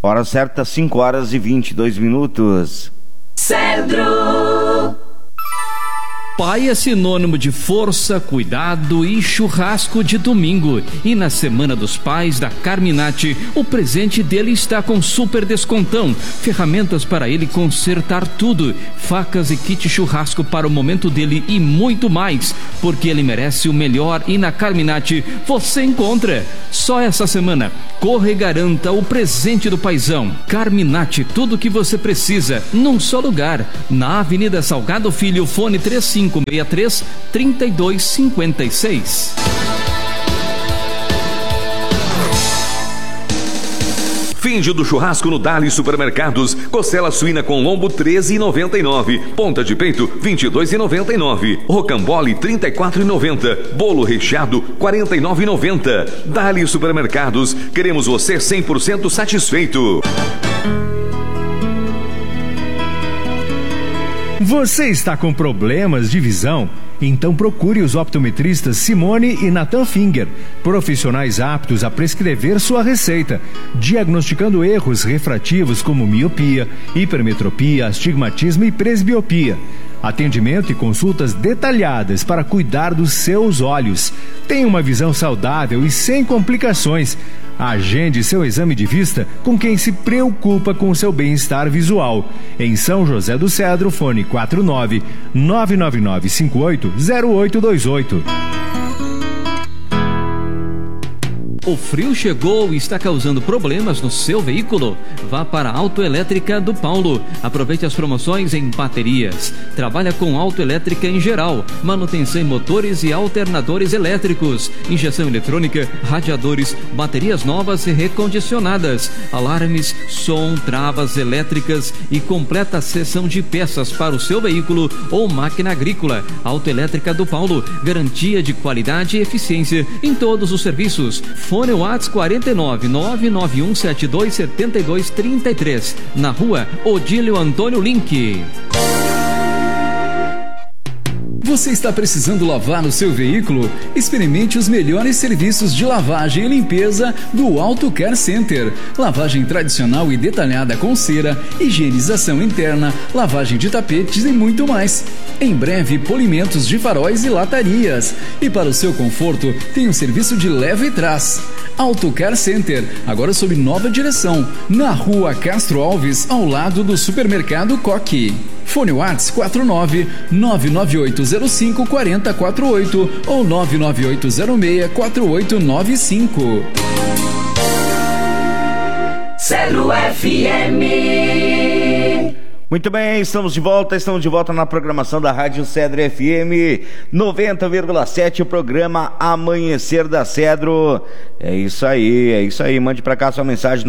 Hora certa, 5h22. Cedro. Pai é sinônimo de força, cuidado e churrasco de domingo. E na Semana dos Pais da Carminati, o presente dele está com super descontão. Ferramentas para ele consertar tudo, facas e kit churrasco para o momento dele e muito mais, porque ele merece o melhor e na Carminati você encontra. Só essa semana, corra e garanta o presente do paizão. Carminati, tudo o que você precisa, num só lugar. Na Avenida Salgado Filho, fone 3563-3256. Finge do churrasco no Dali Supermercados. Costela suína com lombo R$13,99. Ponta de peito R$22,99. Rocambole R$34,90. Bolo recheado R$49,90. Dali Supermercados. Queremos você 100% satisfeito. Você está com problemas de visão? Então procure os optometristas Simone e Nathan Finger, profissionais aptos a prescrever sua receita, diagnosticando erros refrativos como miopia, hipermetropia, astigmatismo e presbiopia. Atendimento e consultas detalhadas para cuidar dos seus olhos. Tenha uma visão saudável e sem complicações. Agende seu exame de vista com quem se preocupa com seu bem-estar visual. Em São José do Cedro, fone 49-99958-0828. O frio chegou e está causando problemas no seu veículo? Vá para a Autoelétrica do Paulo. Aproveite as promoções em baterias. Trabalha com autoelétrica em geral, manutenção em motores e alternadores elétricos, injeção eletrônica, radiadores, baterias novas e recondicionadas, alarmes, som, travas elétricas e completa seção de peças para o seu veículo ou máquina agrícola. Autoelétrica do Paulo, garantia de qualidade e eficiência em todos os serviços. Fone WhatsApp 49991727233, na rua Odílio Antônio Link. Você está precisando lavar o seu veículo? Experimente os melhores serviços de lavagem e limpeza do Auto Care Center. Lavagem tradicional e detalhada com cera, higienização interna, lavagem de tapetes e muito mais. Em breve, polimentos de faróis e latarias. E para o seu conforto, tem um serviço de leva e trás. Auto Care Center, agora sob nova direção, na rua Castro Alves, ao lado do supermercado Coque. Fone WhatsApp 49998054048 ou 998064895. Cedro FM. Muito bem, estamos de volta na programação da Rádio Cedro FM 90,7, o programa Amanhecer da Cedro. É isso aí, mande pra cá sua mensagem no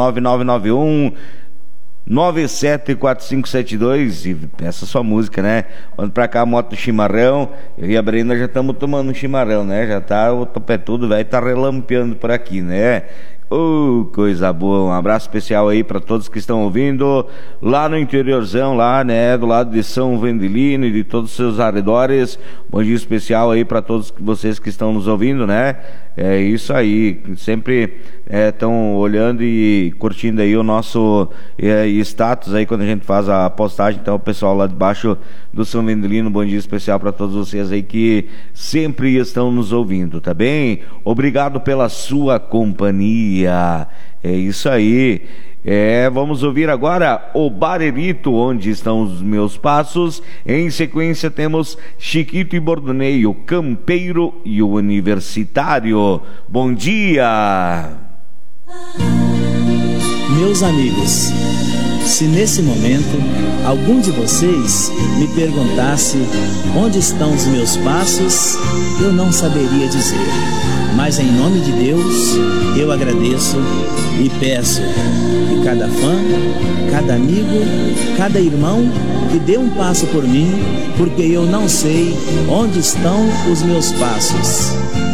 49991-974572 e peça sua música, né? Manda pra cá a moto do chimarrão. Eu e a Brenda já estamos tomando um chimarrão, né? Já tá, o topetudo velho tá relampeando por aqui, né? Coisa boa, um abraço especial aí para todos que estão ouvindo lá no interiorzão, lá, né, do lado de São Vendelino e de todos os seus arredores. Bom dia especial aí para todos vocês que estão nos ouvindo, né? É isso aí, sempre estão olhando e curtindo aí o nosso status aí quando a gente faz a postagem. Então o pessoal lá de baixo do São Vendelino, bom dia especial para todos vocês aí que sempre estão nos ouvindo, tá bem? Obrigado pela sua companhia. É isso aí. Vamos ouvir agora o Barerito, onde estão os meus passos. Em sequência temos Chiquito e Bordoneio, Campeiro e o Universitário. Bom dia! Meus amigos, se nesse momento algum de vocês me perguntasse onde estão os meus passos, eu não saberia dizer. Mas em nome de Deus, eu agradeço e peço que cada fã, cada amigo, cada irmão que dê um passo por mim, porque eu não sei onde estão os meus passos.